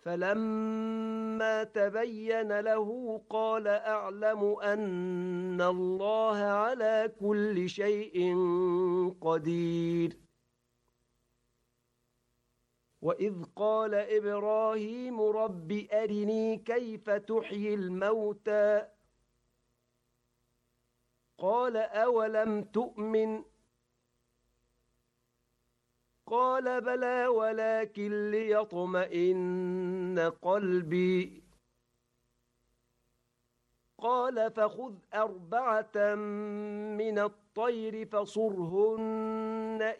فلما تبين له قال أعلم أن الله على كل شيء قدير. وإذ قال إبراهيم رب أرني كيف تحيي الموتى قال أولم تؤمن قال بلى ولكن ليطمئن قلبي قال فخذ أربعة من الطير فصرهن